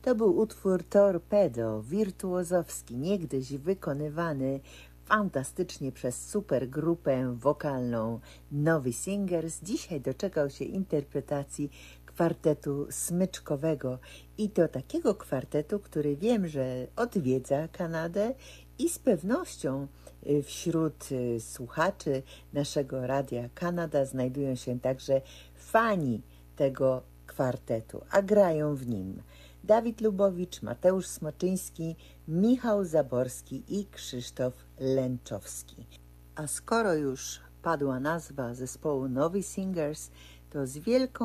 To był utwór Torpedo, wirtuozowski, niegdyś wykonywany fantastycznie przez supergrupę wokalną Novi Singers. Dzisiaj doczekał się interpretacji kwartetu smyczkowego i to takiego kwartetu, który wiem, że odwiedza Kanadę i z pewnością wśród słuchaczy naszego Radia Kanada znajdują się także fani tego kwartetu, a grają w nim Dawid Lubowicz, Mateusz Smoczyński, Michał Zaborski i Krzysztof Lęczowski. A skoro już padła nazwa zespołu Novi Singers, to z wielką